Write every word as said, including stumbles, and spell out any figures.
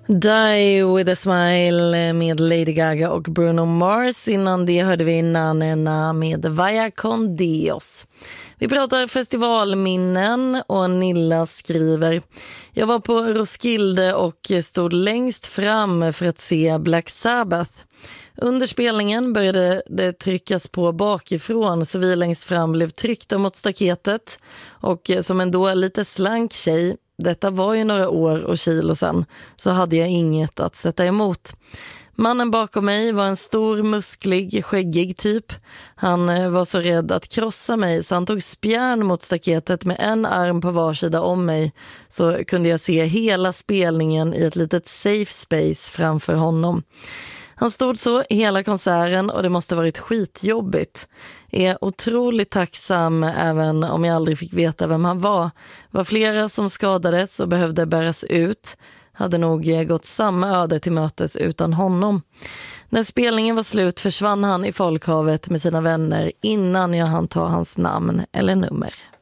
Die with a smile med Lady Gaga och Bruno Mars. Innan det hörde vi Nanena med Vaya con Dios. Vi pratar festivalminnen och Nilla skriver: Jag var på Roskilde och stod längst fram för att se Black Sabbath. Under spelningen började det tryckas på bakifrån så vi längst fram blev tryckta mot staketet, och som en då lite slank tjej, detta var ju några år och kilo sedan, så hade jag inget att sätta emot. Mannen bakom mig var en stor, musklig, skäggig typ. Han var så rädd att krossa mig så han tog spjärn mot staketet med en arm på varsida om mig, så kunde jag se hela spelningen i ett litet safe space framför honom. Han stod så hela konserten och det måste varit skitjobbigt. Är otroligt tacksam även om jag aldrig fick veta vem han var. Var flera som skadades och behövde bäras ut. Hade nog gått samma öde till mötes utan honom. När spelningen var slut försvann han i folkhavet med sina vänner innan jag hann ta hans namn eller nummer.